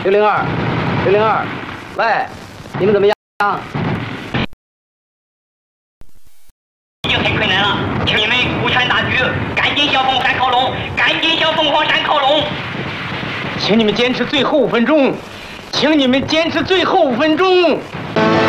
602，喂，你们怎么样？ 已经很困难了，请你们顾全大局，赶紧向凤凰山靠拢，赶紧向凤凰山靠拢。 请你们坚持最后5分钟，请你们坚持最后5分钟。